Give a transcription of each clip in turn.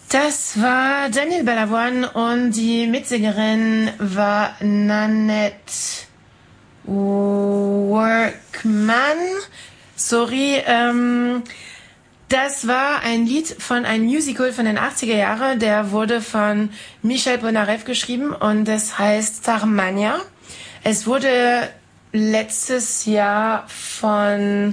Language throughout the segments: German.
Das war Daniel Balavoine und die Mitsängerin war Nanette Workman. Sorry, das war ein Lied von einem Musical von den 80er Jahren. Der wurde von Michel Polnareff geschrieben und das heißt Starmania. Es wurde letztes Jahr von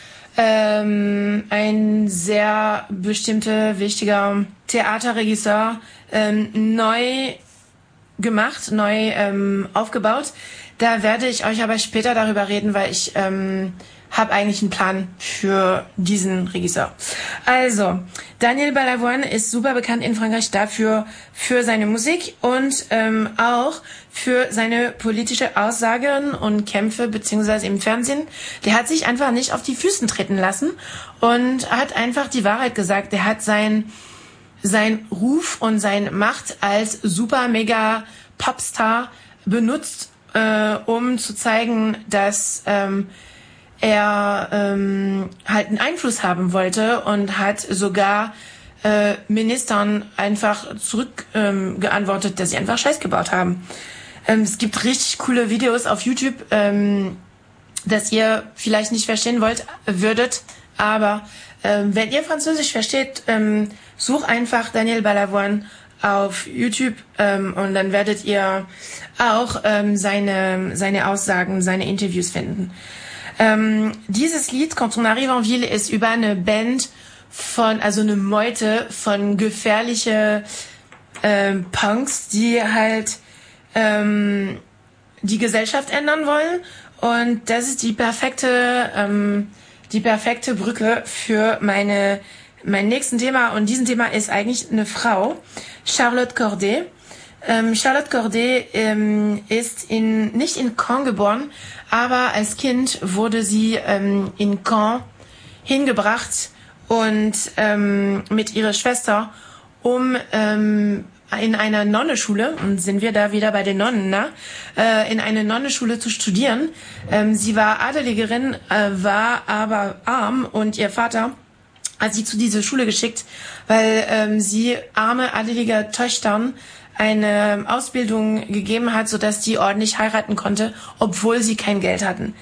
ein sehr bestimmter, wichtiger Theaterregisseur neu gemacht, neu aufgebaut. Da werde ich euch aber später darüber reden, weil ich habe eigentlich einen Plan für diesen Regisseur. Also, Daniel Balavoine ist super bekannt in Frankreich dafür, für seine Musik und auch für seine politische Aussagen und Kämpfe, beziehungsweise im Fernsehen. Der hat sich einfach nicht auf die Füßen treten lassen und hat einfach die Wahrheit gesagt. Der hat sein Ruf und seine Macht als super mega Popstar benutzt, um zu zeigen, dass er halt einen Einfluss haben wollte und hat sogar Ministern einfach zurückgeantwortet, dass sie einfach Scheiß gebaut haben. Es gibt richtig coole Videos auf YouTube, das ihr vielleicht nicht verstehen würdet, aber wenn ihr Französisch versteht, sucht einfach Daniel Balavoine auf YouTube und dann werdet ihr auch seine Aussagen, seine Interviews finden. Dieses Lied, Quand on arrive en ville, ist über eine Band also eine Meute von gefährliche Punks, die halt die Gesellschaft ändern wollen. Und das ist die perfekte Brücke für mein nächsten Thema. Und diesem Thema ist eigentlich eine Frau, Charlotte Corday. Charlotte Corday ist nicht in Caen geboren, aber als Kind wurde sie in Caen hingebracht und mit ihrer Schwester, um in einer Nonnenschule, und sind wir da wieder bei den Nonnen, in eine Nonnenschule zu studieren. Sie war Adeligerin, war aber arm und ihr Vater hat sie zu dieser Schule geschickt, weil sie arme adelige Töchtern eine Ausbildung gegeben hat, sodass die ordentlich heiraten konnte, obwohl sie kein Geld hatten.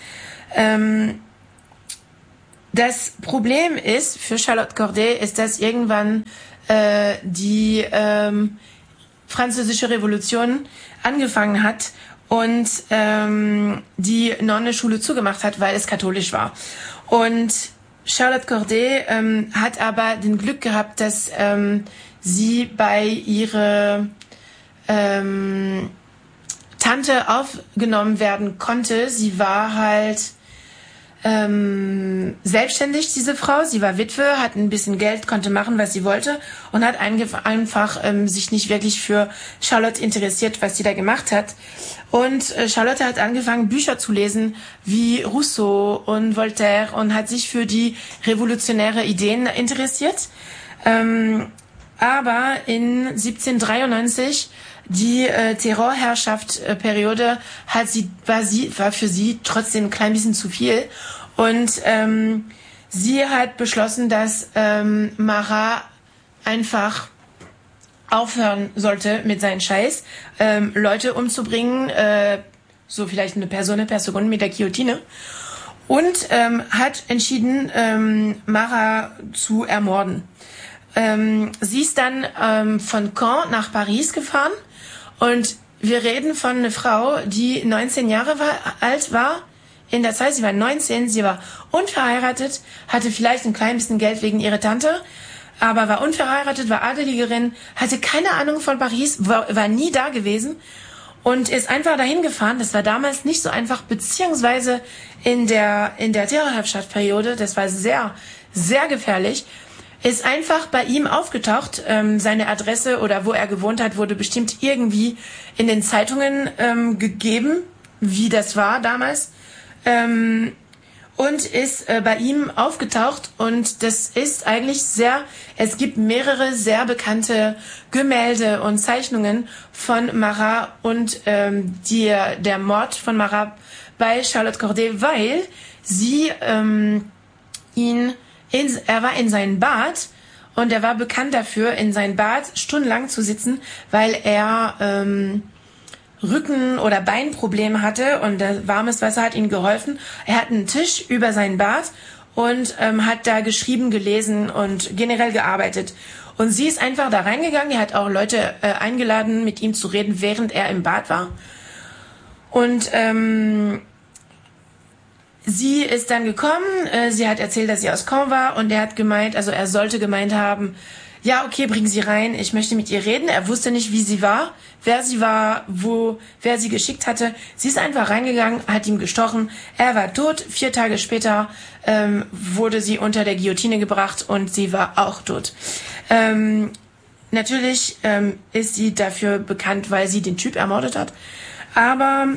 Das Problem ist für Charlotte Corday, ist, dass irgendwann die Französische Revolution angefangen hat und die Nonnenschule zugemacht hat, weil es katholisch war. Und Charlotte Corday hat aber den Glück gehabt, dass sie bei ihrer Tante aufgenommen werden konnte. Sie war halt selbstständig, diese Frau. Sie war Witwe, hat ein bisschen Geld, konnte machen, was sie wollte und hat einfach sich nicht wirklich für Charlotte interessiert, was sie da gemacht hat. Und Charlotte hat angefangen, Bücher zu lesen wie Rousseau und Voltaire und hat sich für die revolutionäre Ideen interessiert. Aber in 1793 die Terrorherrschaftsperiode war für sie trotzdem ein klein bisschen zu viel und sie hat beschlossen, dass Marat einfach aufhören sollte mit seinen Scheiß, Leute umzubringen, so vielleicht eine Person mit der Guillotine, und hat entschieden, Marat zu ermorden. Sie ist dann von Caen nach Paris gefahren und wir reden von einer Frau, die 19 Jahre alt war. In der Zeit, sie war 19, sie war unverheiratet, hatte vielleicht ein klein bisschen Geld wegen ihrer Tante, aber war unverheiratet, war Adeligerin, hatte keine Ahnung von Paris, war nie da gewesen und ist einfach dahin gefahren. Das war damals nicht so einfach, beziehungsweise in der Terrorherrschaftsperiode, das war sehr, sehr gefährlich. Ist einfach bei ihm aufgetaucht. Seine Adresse oder wo er gewohnt hat, wurde bestimmt irgendwie in den Zeitungen gegeben, wie das war damals. Und ist bei ihm aufgetaucht. Und das ist eigentlich es gibt mehrere sehr bekannte Gemälde und Zeichnungen von Marat und der Mord von Marat bei Charlotte Corday, weil sie er war in seinem Bad und er war bekannt dafür, in sein Bad stundenlang zu sitzen, weil er Rücken- oder Beinprobleme hatte und das warmes Wasser hat ihm geholfen. Er hat einen Tisch über sein Bad und hat da geschrieben, gelesen und generell gearbeitet. Und sie ist einfach da reingegangen, die hat auch Leute eingeladen, mit ihm zu reden, während er im Bad war. Und sie ist dann gekommen, sie hat erzählt, dass sie aus Caen war und er hat gemeint, also er sollte gemeint haben, ja, okay, bringen Sie rein, ich möchte mit ihr reden. Er wusste nicht, wie sie war, wer sie war, wer sie geschickt hatte. Sie ist einfach reingegangen, hat ihm gestochen, er war tot. 4 Tage später wurde sie unter der Guillotine gebracht und sie war auch tot. Natürlich ist sie dafür bekannt, weil sie den Typ ermordet hat. Aber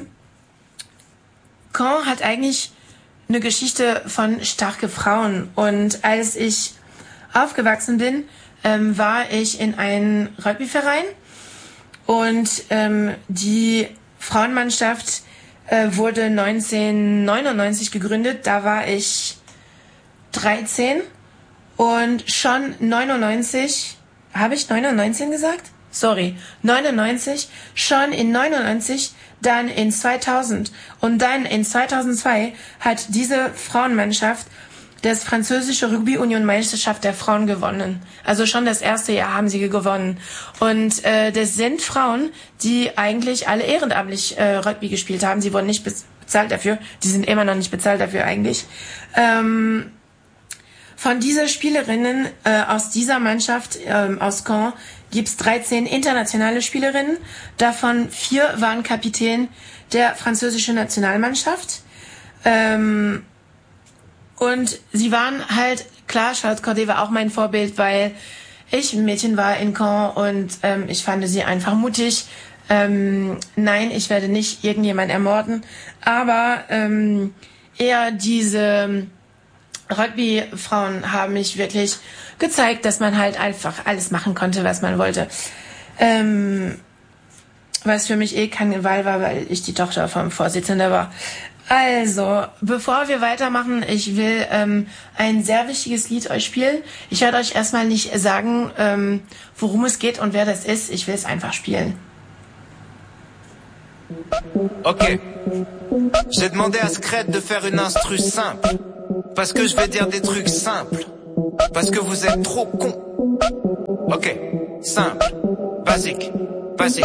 Caen hat eigentlich eine Geschichte von starke Frauen. Und als ich aufgewachsen bin, war ich in einem Rugbyverein und die Frauenmannschaft wurde 1999 gegründet. Da war ich 13 und schon 99, habe ich 99 gesagt? Sorry, 99, schon in 99, dann in 2000 und dann in 2002 hat diese Frauenmannschaft das französische Rugby-Union-Meisterschaft der Frauen gewonnen. Also schon das erste Jahr haben sie gewonnen. Und das sind Frauen, die eigentlich alle ehrenamtlich Rugby gespielt haben. Sie wurden nicht bezahlt dafür. Die sind immer noch nicht bezahlt dafür eigentlich. Von dieser Spielerinnen aus dieser Mannschaft aus Caen gibt's 13 internationale Spielerinnen. Davon 4 waren Kapitän der französischen Nationalmannschaft. Und sie waren halt, klar, Charlotte Corday war auch mein Vorbild, weil ich ein Mädchen war in Caen und ich fand sie einfach mutig. Nein, ich werde nicht irgendjemanden ermorden, aber eher diese Rugby-Frauen haben mich wirklich gezeigt, dass man halt einfach alles machen konnte, was man wollte. Was für mich kein Gewalt war, weil ich die Tochter vom Vorsitzenden war. Also, bevor wir weitermachen, ich will ein sehr wichtiges Lied euch spielen. Ich werde euch erstmal nicht sagen, worum es geht und wer das ist. Ich will es einfach spielen. Ok. J'ai demandé à Scred de faire une instru simple. Parce que je vais dire des trucs simples. Parce que vous êtes trop cons. Ok. Simple. Basique. Basique.